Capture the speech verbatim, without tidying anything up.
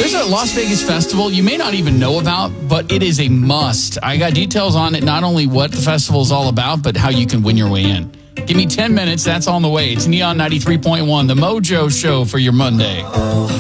There's a Las Vegas festival you may not even know about, but it is a must. I got details on it, not only what the festival is all about, but how you can win your way in. Give me ten minutes. That's on the way. It's Neon ninety-three point one, the Mojo Show for your Monday.